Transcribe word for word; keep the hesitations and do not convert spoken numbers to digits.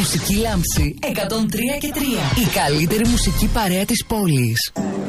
Μουσική Λάμψη εκατόν τρία και τρία. Η καλύτερη μουσική παρέα της πόλης.